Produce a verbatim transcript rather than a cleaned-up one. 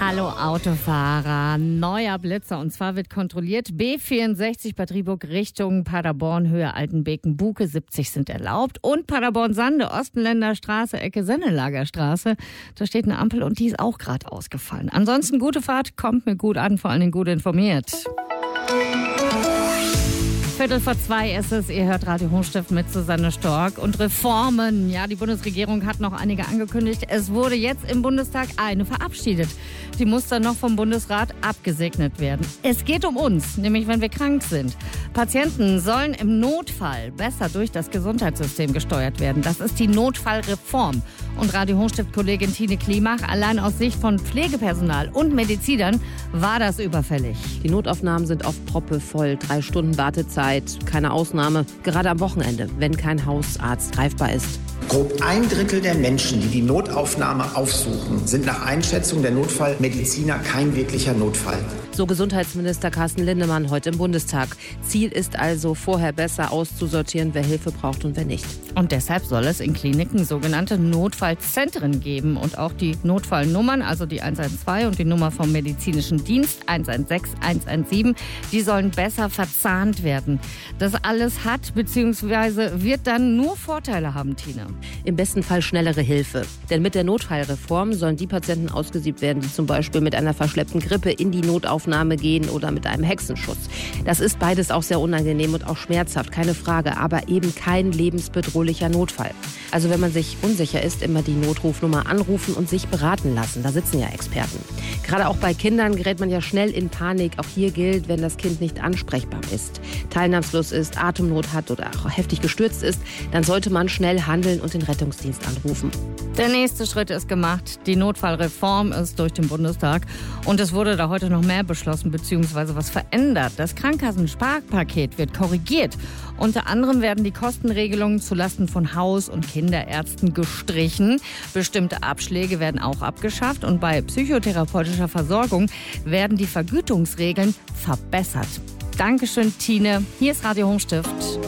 Hallo Autofahrer, neuer Blitzer und zwar wird kontrolliert B vierundsechzig Bad Rieburg Richtung Paderborn, Höhe Altenbeken, Buke, siebzig sind erlaubt und Paderborn-Sande, Ostenländer Straße, Ecke Sennelager Straße, da steht eine Ampel und die ist auch gerade ausgefallen. Ansonsten gute Fahrt, kommt mir gut an, vor allen Dingen gut informiert. Viertel vor zwei ist es, ihr hört Radio Hochstift mit Susanne Stork und Reformen. Ja, die Bundesregierung hat noch einige angekündigt. Es wurde jetzt im Bundestag eine verabschiedet. Die muss dann noch vom Bundesrat abgesegnet werden. Es geht um uns, nämlich wenn wir krank sind. Patienten sollen im Notfall besser durch das Gesundheitssystem gesteuert werden. Das ist die Notfallreform. Und Radio Hochstift-Kollegin Tine Klimach, allein aus Sicht von Pflegepersonal und Medizinern war das überfällig. Die Notaufnahmen sind oft proppevoll, drei Stunden Wartezeit, keine Ausnahme, gerade am Wochenende, wenn kein Hausarzt greifbar ist. Grob ein Drittel der Menschen, die die Notaufnahme aufsuchen, sind nach Einschätzung der Notfallmediziner kein wirklicher Notfall. So Gesundheitsminister Carsten Linnemann heute im Bundestag. Ziel ist also, vorher besser auszusortieren, wer Hilfe braucht und wer nicht. Und deshalb soll es in Kliniken sogenannte Notfallzentren geben und auch die Notfallnummern, also die eins eins zwei und die Nummer vom medizinischen Dienst eins eins sechs, eins eins sieben, die sollen besser verzahnt werden. Das alles hat bzw. wird dann nur Vorteile haben, Tina. Im besten Fall schnellere Hilfe. Denn mit der Notfallreform sollen die Patienten ausgesiebt werden, die zum Beispiel mit einer verschleppten Grippe in die Notaufnahme gehen oder mit einem Hexenschuss. Das ist beides auch sehr unangenehm und auch schmerzhaft, keine Frage, aber eben kein lebensbedrohlicher Notfall. Also wenn man sich unsicher ist, immer die Notrufnummer anrufen und sich beraten lassen. Da sitzen ja Experten. Gerade auch bei Kindern gerät man ja schnell in Panik. Auch hier gilt, wenn das Kind nicht ansprechbar ist, teilnahmslos ist, Atemnot hat oder auch heftig gestürzt ist, dann sollte man schnell handeln und den Rettungsdienst anrufen. Der nächste Schritt ist gemacht. Die Notfallreform ist durch den Bundestag und es wurde da heute noch mehr beschlossen bzw. was verändert. Das Krankenkassensparapaket wird korrigiert. Unter anderem werden die Kostenregelungen zulasten von Haus- und Kinderärzten gestrichen. Bestimmte Abschläge werden auch abgeschafft und bei psychotherapeutischer Versorgung werden die Vergütungsregeln verbessert. Dankeschön, Tine. Hier ist Radio Hochstift.